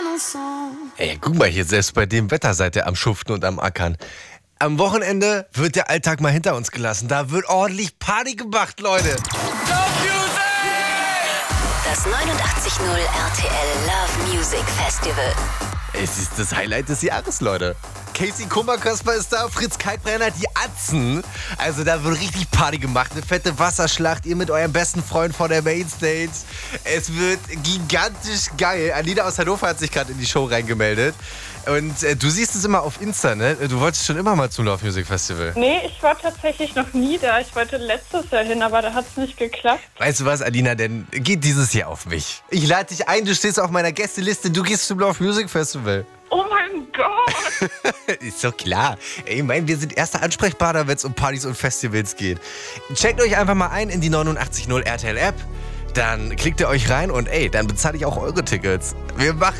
Ey, guck mal hier, selbst bei dem Wetter seid ihr am Schuften und am Ackern. Am Wochenende wird der Alltag mal hinter uns gelassen. Da wird ordentlich Party gemacht, Leute. Das 89.0 RTL Love Music Festival. Es ist das Highlight des Jahres, Leute. Casey Kummerkasper ist da, Fritz Kalkbrenner, die Atzen. Also da wird richtig Party gemacht, eine fette Wasserschlacht, ihr mit eurem besten Freund vor der Mainstage. Es wird gigantisch geil. Alina aus Hannover hat sich gerade in die Show reingemeldet. Und du siehst es immer auf Insta, ne? Du wolltest schon immer mal zum Love Music Festival. Nee, ich war tatsächlich noch nie da. Ich wollte letztes Jahr hin, aber da hat es nicht geklappt. Weißt du was, Alina, denn geht dieses Jahr auf mich. Ich lade dich ein, du stehst auf meiner Gästeliste, du gehst zum Love Music Festival. Oh mein Gott! Ist doch klar. Ey, wir sind erster Ansprechpartner, wenn es um Partys und Festivals geht. Checkt euch einfach mal ein in die 89.0 RTL App. Dann klickt ihr euch rein und dann bezahle ich auch eure Tickets. Wir machen